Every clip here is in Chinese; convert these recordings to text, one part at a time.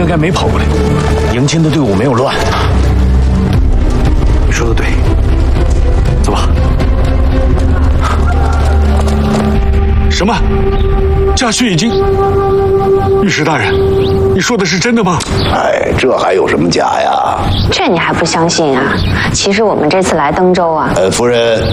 应该没跑过来。迎亲的队伍没有乱。你说的对，走吧。什么？家训已经？御史大人，你说的是真的吗？ 哎，这还有什么假呀？ 这你还不相信啊？其实我们这次来登州啊， 夫人，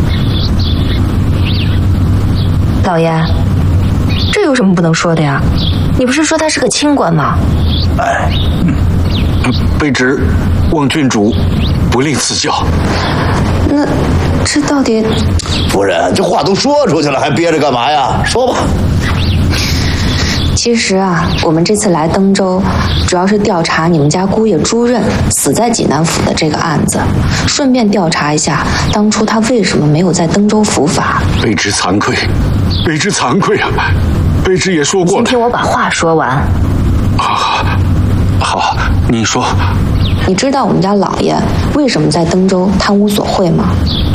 老爷，这有什么不能说的呀？你不是说他是个清官吗？ 哎， 卑职望郡主不吝赐教。 那这到底…… 夫人，这话都说出去了，还憋着干嘛呀？说吧。 其实啊，我们这次来登州，主要是调查你们家姑爷朱任死在济南府的这个案子，顺便调查一下当初他为什么没有在登州伏法。 卑职惭愧，卑职惭愧啊！卑职也说过了。 先听我把话说完。 好，你说。 你知道我们家老爷为什么在登州贪污索贿吗？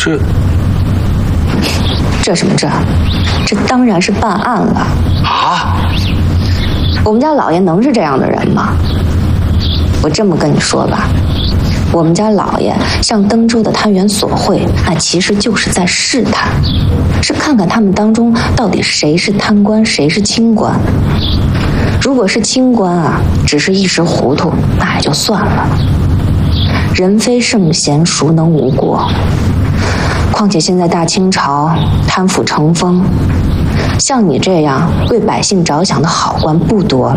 这什么这？这当然是办案了啊！ 我们家老爷能是这样的人吗？我这么跟你说吧，我们家老爷向登州的贪员索贿，那其实就是在试探，是看看他们当中到底谁是贪官，谁是清官。如果是清官啊，只是一时糊涂，那也就算了。人非圣贤，孰能无过？况且现在大清朝贪腐成风，像你这样为百姓着想的好官不多了。